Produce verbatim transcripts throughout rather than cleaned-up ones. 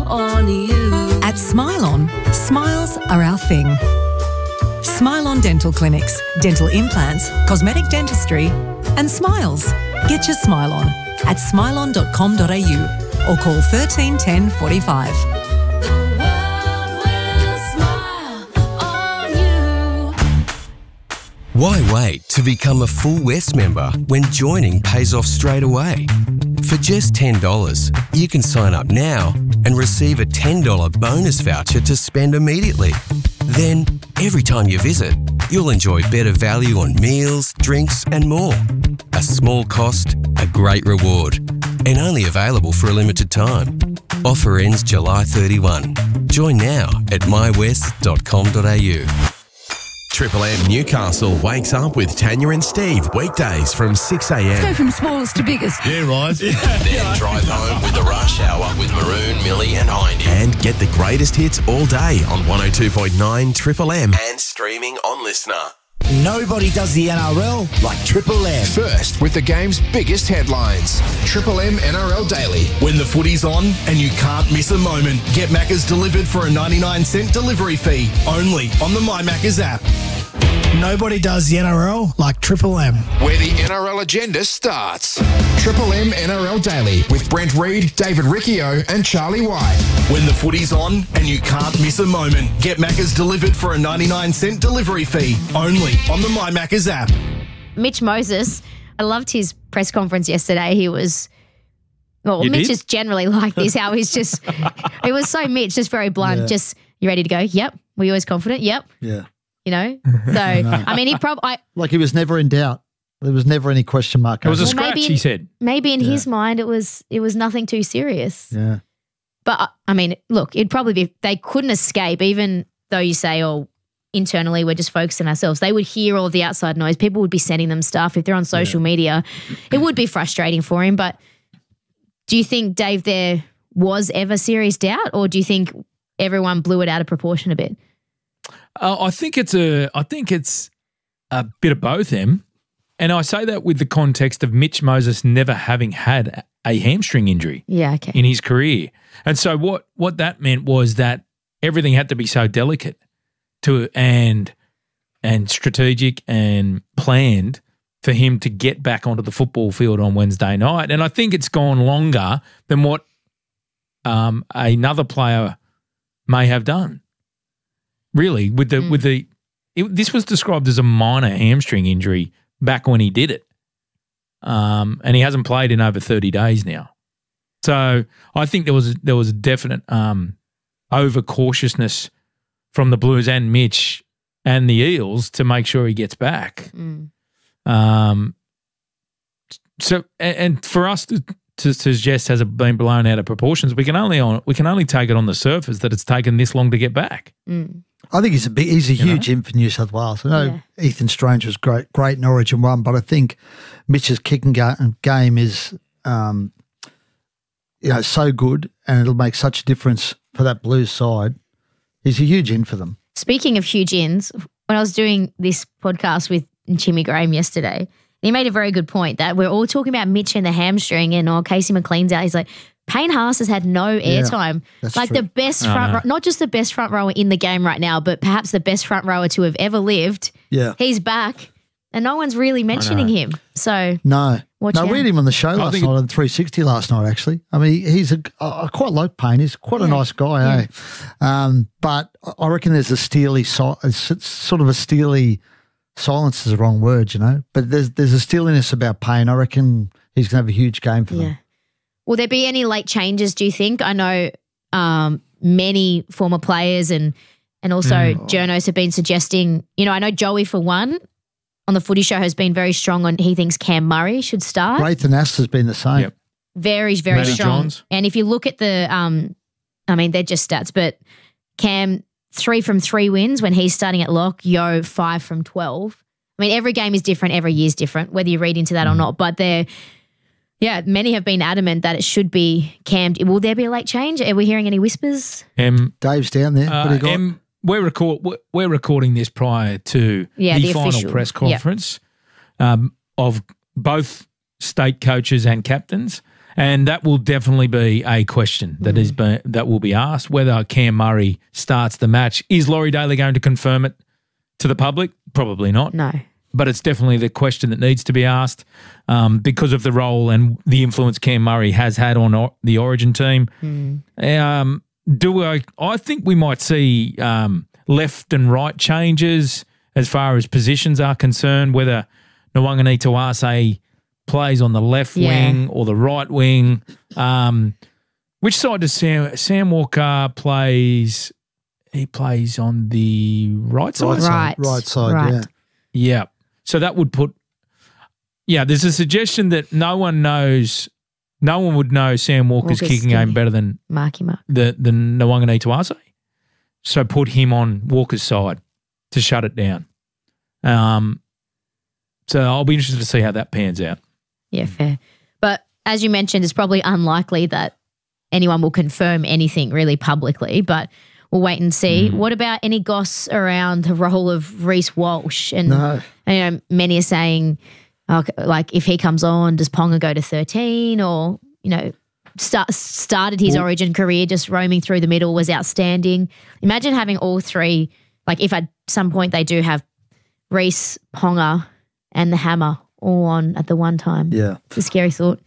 on you. At Smile On, smiles are our thing. Smile On Dental Clinics, dental implants, cosmetic dentistry and smiles. Get your smile on at smile on dot com dot a u or call thirteen ten forty-five. Why wait to become a full West member when joining pays off straight away? For just ten dollars, you can sign up now and receive a ten dollars bonus voucher to spend immediately. Then, every time you visit, you'll enjoy better value on meals, drinks and more. A small cost, a great reward, and only available for a limited time. Offer ends July thirty-first. Join now at my west dot com dot a u. Triple M Newcastle wakes up with Tanya and Steve weekdays from six a m. Go from smallest to biggest. Yeah, right. Then drive home with the rush hour with Maroon, Millie and Hindy. And get the greatest hits all day on one oh two point nine Triple M and streaming on Listener. Nobody does the N R L like Triple M. First, with the game's biggest headlines. Triple M N R L Daily. When the footy's on and you can't miss a moment, get Macca's delivered for a ninety-nine cent delivery fee, only on the My Macca's app. Nobody does the N R L like Triple M. Where the N R L agenda starts. Triple M N R L Daily with Brent Reid, David Riccio and Charlie White. When the footy's on and you can't miss a moment, get Macca's delivered for a ninety-nine cent delivery fee, only on the My Macca's app. Mitch Moses, I loved his press conference yesterday. He was, well, you Mitch did? is generally like this, how he's just, it was so Mitch, just very blunt, yeah. just, you ready to go? Yep. Were you always confident? Yep. Yeah. You know? So, no. I mean, he probably... Like he was never in doubt. There was never any question mark. It was a well, scratch, in, he said. Maybe in yeah. his mind it was it was nothing too serious. Yeah. But, I mean, look, it'd probably be... They couldn't escape, even though you say, oh, internally we're just focused on ourselves. They would hear all the outside noise. People would be sending them stuff. If they're on social yeah. media, it would be frustrating for him. But do you think, Dave, there was ever serious doubt, or do you think everyone blew it out of proportion a bit? Uh, I think it's a. I think it's a bit of both, Em, and I say that with the context of Mitch Moses never having had a hamstring injury. Yeah, okay. In his career, and so what? What that meant was that everything had to be so delicate, to and and strategic and planned for him to get back onto the football field on Wednesday night. And I think it's gone longer than what um, another player may have done. Really, with the mm. with the it, this was described as a minor hamstring injury back when he did it, um, and he hasn't played in over thirty days now. So I think there was there was a definite um, over cautiousness from the Blues and Mitch and the Eels to make sure he gets back. Mm. Um, so and, and for us to, to suggest has it been blown out of proportions, we can only on we can only take it on the surface that it's taken this long to get back. Mm. I think he's a big, he's a you huge know? in for New South Wales. I know yeah. Ethan Strange was great, great in Origin one, but I think Mitch's kicking ga- game is, um, you know, so good, and it'll make such a difference for that Blues side. He's a huge in for them. Speaking of huge ins, when I was doing this podcast with Jimmy Graham yesterday, he made a very good point that we're all talking about Mitch and the hamstring, and oh, Casey McLean's out. He's like, Payne Haas has had no airtime. Yeah, like true. the best front, row, not just the best front rower in the game right now, but perhaps the best front rower to have ever lived. Yeah, he's back, and no one's really mentioning him. So no, watch no, out. we had him on the show last night on three sixty last night. Actually, I mean, he's a I quite like Payne. He's quite yeah. a nice guy, yeah. eh? Um, but I reckon there's a steely, it's sort of a steely. Silence is the wrong word, you know, but there's there's a steeliness about Payne. I reckon he's going to have a huge game for yeah. them. Will there be any late changes, do you think? I know um, many former players and and also mm. journos have been suggesting, you know, I know Joey for one on the Footy Show has been very strong on he thinks Cam Murray should start. Braithen Ast has been the same. Yep. Very, very Matty strong. Johns. And if you look at the, um, I mean, they're just stats, but Cam, three from three wins when he's starting at lock, Yo, five from twelve. I mean, every game is different, every year is different, whether you read into that mm. or not, but they're, yeah, many have been adamant that it should be Cam. Will there be a late change? Are we hearing any whispers? Um, Dave's down there. Uh, what do you got? Um, we're, record, we're recording this prior to yeah, the, the final official. press conference yep. um, of both state coaches and captains. And that will definitely be a question that is be, that will be asked, whether Cam Murray starts the match. Is Laurie Daly going to confirm it to the public? Probably not. No. But it's definitely the question that needs to be asked um, because of the role and the influence Cam Murray has had on o- the Origin team. Mm. Um, do I, I think we might see um, left and right changes as far as positions are concerned, whether Nwangani Tuase plays on the left Yeah. wing or the right wing. Um, which side does Sam, Sam Walker plays? He plays on the right side? Right side, Right. right side, Right. yeah. Yeah. So that would put, yeah, there's a suggestion that no one knows, no one would know Sam Walker's, Walker's kicking game skinny. better than Marky Mark. the, than Nwangani Tuase. So put him on Walker's side to shut it down. Um, so I'll be interested to see how that pans out. Yeah, fair. But as you mentioned, it's probably unlikely that anyone will confirm anything really publicly, but we'll wait and see. Mm. What about any goss around the role of Reece Walsh? And, No. and, you know, many are saying, okay, like, if he comes on, does Ponga go to thirteen? Or, you know, start, started his Origin career just roaming through the middle, was outstanding. Imagine having all three, like if at some point they do have Reece, Ponga and the Hammer all on at the one time. Yeah. It's a scary thought.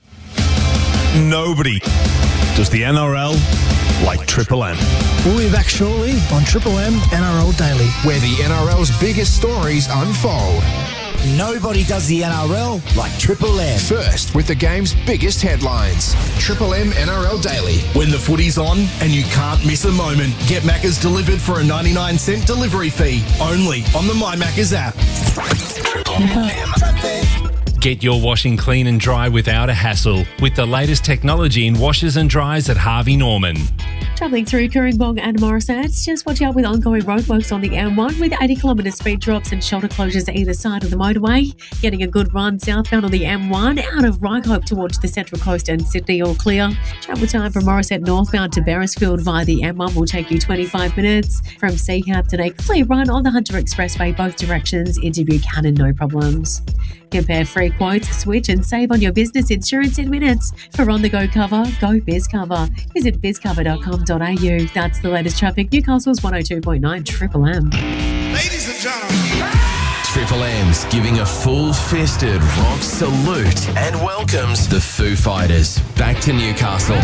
Nobody does the N R L like Triple M. We'll be back shortly on Triple M N R L Daily. Where the N R L's biggest stories unfold. Nobody does the N R L like Triple M. First, with the game's biggest headlines. Triple M N R L Daily. When the footy's on and you can't miss a moment, get Macca's delivered for a ninety-nine cent delivery fee only on the My Macca's app. Triple M. Get your washing clean and dry without a hassle with the latest technology in washers and dryers at Harvey Norman. Travelling through Kooringbong and Morisset, just watch out with ongoing roadworks on the M one with eighty kilometre speed drops and shoulder closures either side of the motorway. Getting a good run southbound on the M one out of Ryhope towards the Central Coast and Sydney all clear. Travel time from Morisset northbound to Beresfield via the M one will take you twenty-five minutes. From Seahampton, a clear run on the Hunter Expressway both directions into Buchanan, no problems. Compare free quotes, switch and save on your business insurance in minutes. For on-the-go cover, go BizCover. Visit biz cover dot com dot a u. That's the latest traffic. Newcastle's one oh two point nine Triple M. Ladies and gentlemen, Triple M's giving a full-fisted rock salute and welcomes the Foo Fighters back to Newcastle.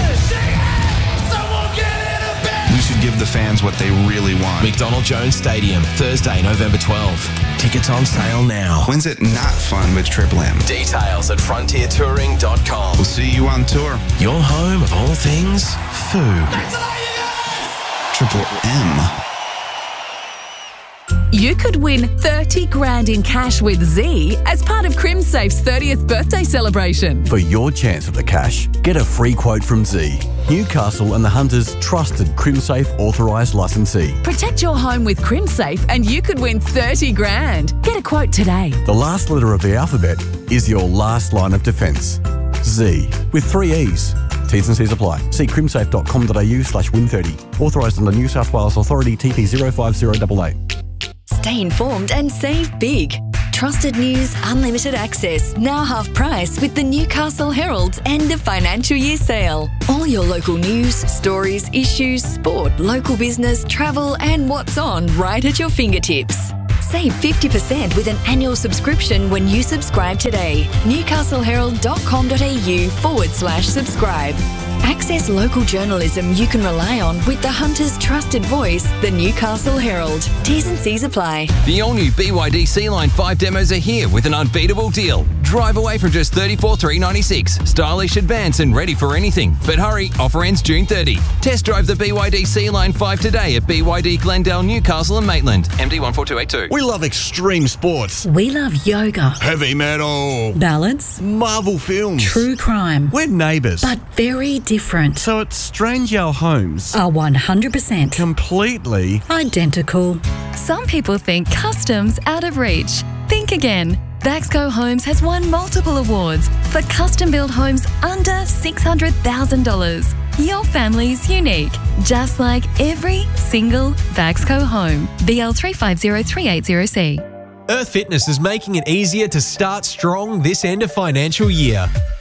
We should give the fans what they really want. McDonald Jones Stadium, Thursday, November twelfth. Tickets on sale now. When's it not fun with Triple M? Details at frontier touring dot com. We'll see you on tour. Your home of all things food. Triple M. You could win thirty grand in cash with Z as part of CrimSafe's thirtieth birthday celebration. For your chance at the cash, get a free quote from Z, Newcastle and the Hunters' trusted CrimSafe authorised licensee. Protect your home with CrimSafe and you could win thirty grand. Get a quote today. The last letter of the alphabet is your last line of defence. Z, with three E's. T's and C's apply. See crimsafe dot com dot a u slash win thirty. Authorised under New South Wales Authority T P zero five zero eight eight. Stay informed and save big. Trusted news, unlimited access, now half price with the Newcastle Herald end of financial year sale. All your local news, stories, issues, sport, local business, travel and what's on right at your fingertips. Save fifty percent with an annual subscription when you subscribe today. newcastle herald dot com dot a u forward slash subscribe. Access local journalism you can rely on with the Hunter's trusted voice, the Newcastle Herald. T's and C's apply. The all-new B Y D C-Line five demos are here with an unbeatable deal. Drive away from just thirty-four thousand three hundred ninety-six dollars. Stylish, advanced and ready for anything. But hurry, offer ends June thirtieth. Test drive the B Y D C-Line five today at B Y D Glendale, Newcastle and Maitland. M D one four two eight two. We love extreme sports. We love yoga. Heavy metal. Ballads. Marvel films. True crime. We're neighbours. But very different. So it's strange our homes are one hundred percent completely identical. Some people think custom's out of reach. Think again. Baxco Homes has won multiple awards for custom-built homes under six hundred thousand dollars. Your family's unique, just like every single Baxco home. B L three five zero three eight zero C. Earth Fitness is making it easier to start strong this end of financial year.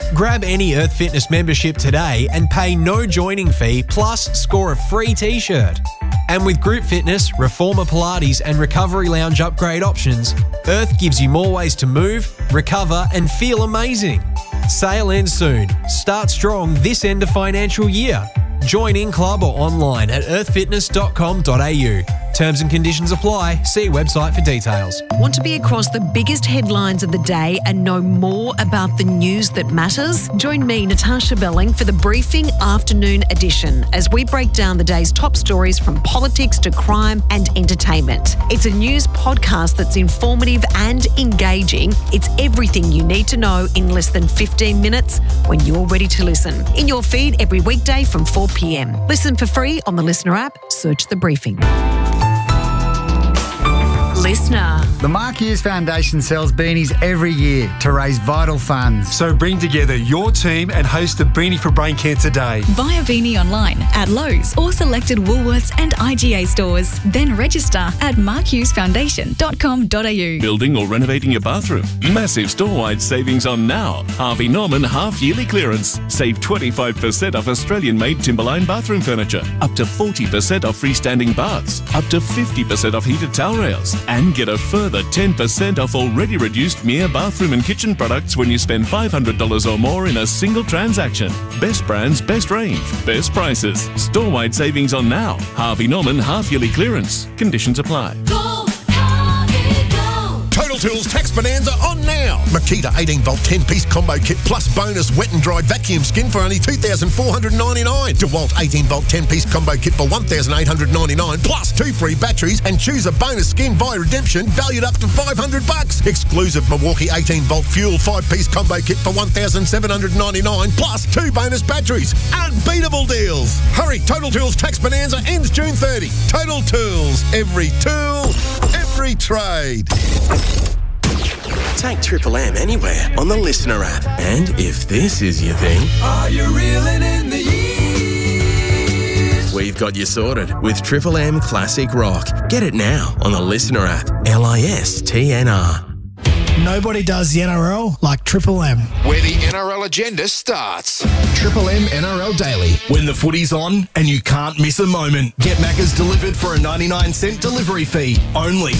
Grab any Earth Fitness membership today and pay no joining fee plus score a free t-shirt. And with Group Fitness, Reformer Pilates and Recovery Lounge upgrade options, Earth gives you more ways to move, recover and feel amazing. Sale ends soon. Start strong this end of financial year. Join in club or online at earth fitness dot com dot a u. Terms and conditions apply. See website for details. Want to be across the biggest headlines of the day and know more about the news that matters? Join me, Natasha Belling, for the Briefing Afternoon Edition as we break down the day's top stories from politics to crime and entertainment. It's a news podcast that's informative and engaging. It's everything you need to know in less than fifteen minutes when you're ready to listen. In your feed every weekday from four p m. Listen for free on the Listener app. Search The Briefing. Listener. The Mark Hughes Foundation sells beanies every year to raise vital funds. So bring together your team and host the Beanie for Brain Cancer Day. Buy a beanie online at Lowe's or selected Woolworths and I G A stores. Then register at mark hughes foundation dot com dot a u. Building or renovating your bathroom? Massive store-wide savings on now. Harvey Norman half-yearly clearance. Save twenty-five percent off Australian-made Timberline bathroom furniture. Up to forty percent off freestanding baths. Up to fifty percent off heated towel rails. And get a further ten percent off already reduced M I A bathroom and kitchen products when you spend five hundred dollars or more in a single transaction. Best brands, best range, best prices. Store-wide savings on now. Harvey Norman half-yearly clearance. Conditions apply. Total Tools Tax Bonanza on now. Makita eighteen volt ten piece combo kit plus bonus wet and dry vacuum skin for only two thousand four hundred ninety-nine dollars. DeWalt eighteen volt ten piece combo kit for one thousand eight hundred ninety-nine dollars plus two free batteries and choose a bonus skin via redemption valued up to five hundred bucks. Exclusive Milwaukee eighteen volt fuel five piece combo kit for one thousand seven hundred ninety-nine dollars plus two bonus batteries. Unbeatable deals. Hurry, Total Tools Tax Bonanza ends June thirtieth. Total Tools. Every tool, every trade. Take Triple M anywhere on the Listener app. And if this is your thing, are you reeling in the years? We've got you sorted with Triple M Classic Rock. Get it now on the Listener app. L I S T N R. Nobody does the N R L like Triple M. Where the N R L agenda starts. Triple M N R L Daily. When the footy's on and you can't miss a moment, get Macca's delivered for a ninety-nine cent delivery fee only